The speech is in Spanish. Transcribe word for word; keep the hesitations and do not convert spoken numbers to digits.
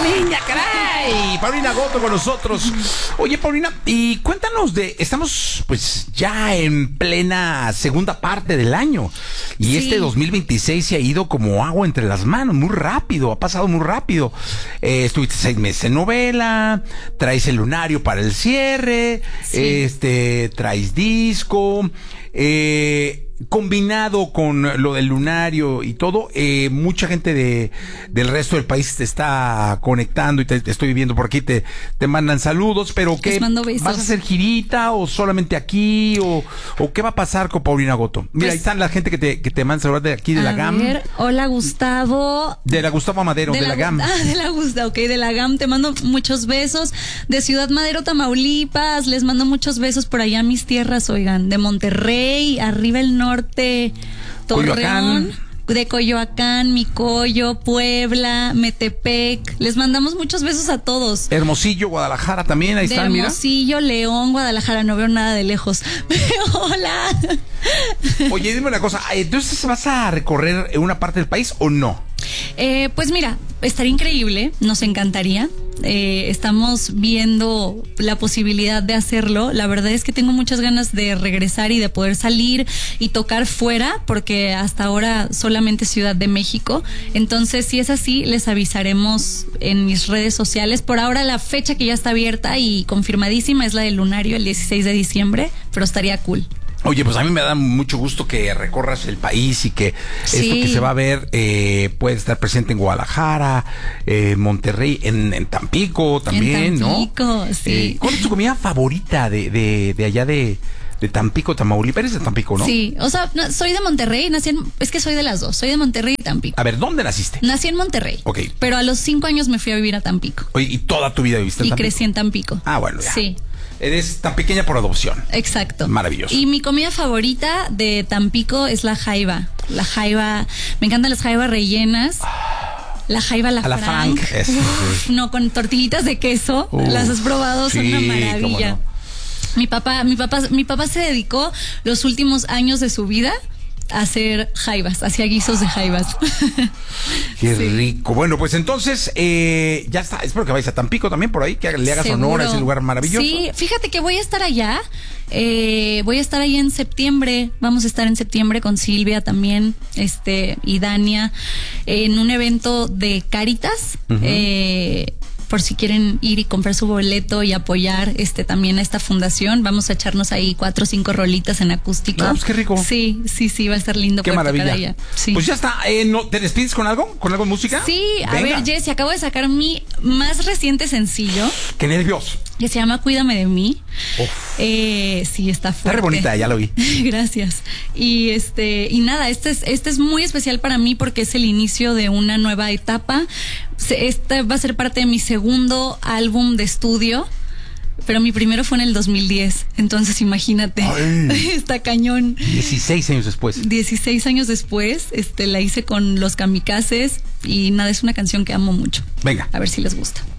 niña, caray. Paulina Goto con nosotros. Oye, Paulina, y cuéntanos de... Estamos pues ya en plena segunda parte del año. Y sí. Este dos mil veintiséis se ha ido como agua entre las manos, muy rápido, ha pasado muy rápido. Eh, estuviste seis meses en novela, traes el lunario para el cierre, sí. este, traes disco, eh... combinado con lo del lunario y todo, eh, mucha gente de del resto del país te está conectando y te, te estoy viendo por aquí, te, te mandan saludos, pero ¿qué? ¿Vas a hacer girita o solamente aquí? O, o ¿qué va a pasar con Paulina Goto? Mira, pues, ahí están la gente que te, que te manda saludos de aquí de la G A M. Ver, hola Gustavo. De la Gustavo Madero, de, de la, la G A M. Ah, de la Gustavo, ok, de la G A M, te mando muchos besos. De Ciudad Madero, Tamaulipas, les mando muchos besos por allá a mis tierras, oigan, de Monterrey, arriba el norte. Norte, Torreón, Coyoacán. De Coyoacán, Micoyo, Puebla, Metepec. Les mandamos muchos besos a todos. Hermosillo, Guadalajara también, ahí de están, mira. Hermosillo, León, Guadalajara, no veo nada de lejos. Hola. Oye, dime una cosa, ¿entonces vas a recorrer una parte del país o no? Eh, pues mira, estaría increíble, nos encantaría. Eh, estamos viendo la posibilidad de hacerlo. La verdad es que tengo muchas ganas de regresar y de poder salir y tocar fuera, porque hasta ahora solamente Ciudad de México. Entonces, si es así, les avisaremos en mis redes sociales. Por ahora la fecha que ya está abierta y confirmadísima es la del lunario, el dieciséis de diciembre, pero estaría cool. Oye, pues a mí me da mucho gusto que recorras el país y que sí. Esto que se va a ver eh, puede estar presente en Guadalajara, eh, Monterrey, en, en Tampico también, en Tampico, ¿no? Sí. Eh, ¿Cuál es tu comida favorita de, de, de allá de, de Tampico, Tamaulipas? Eres de Tampico, ¿no? Sí, o sea, no, soy de Monterrey, nací en, es que soy de las dos, soy de Monterrey y Tampico. A ver, ¿dónde naciste? Nací en Monterrey. Ok. Pero a los cinco años me fui a vivir a Tampico. Oye, ¿y toda tu vida viviste en y Tampico? Y crecí en Tampico. Ah, bueno, ya. Sí. Eres tan pequeña por adopción. Exacto. Maravilloso. Y mi comida favorita de Tampico es la jaiba. La jaiba, me encantan las jaibas rellenas. La jaiba a la, a la Frank. Frank. Es, Uf, no, con tortillitas de queso. Uf, las has probado, sí, son una maravilla. No. Mi papá, mi papá, mi papá se dedicó los últimos años de su vida a hacer jaibas, hacía guisos de jaibas. Qué sí. rico. Bueno, pues entonces, eh, ya está. Espero que vayas a Tampico también por ahí, que le hagas Seguro. honor a ese lugar maravilloso. Sí, fíjate que voy a estar allá. Eh, voy a estar ahí en septiembre. Vamos a estar en septiembre con Silvia también, este, y Dania, en un evento de Cáritas. Uh-huh. Eh, por si quieren ir y comprar su boleto y apoyar este también a esta fundación. Vamos a echarnos ahí cuatro o cinco rolitas en acústico. No, pues qué rico. Sí, sí, sí, va a estar lindo. Qué maravilla. Allá. Sí. Pues ya está. Eh, ¿no, ¿Te despides con algo? ¿Con algo de música? Sí, a Venga. ver, Jessy, acabo de sacar mi más reciente sencillo. Qué nervios. Que se llama Cuídame de mí. Eh, sí, está fuerte. Está re bonita, ya lo vi. Gracias. Y este, y nada, este es, este es muy especial para mí porque es el inicio de una nueva etapa. Este va a ser parte de mi segundo álbum de estudio, pero mi primero fue en el dos mil diez. Entonces imagínate, ay, está cañón. dieciséis años después. dieciséis años después, este, la hice con Los Kamikazes y nada, es una canción que amo mucho. Venga. A ver si les gusta.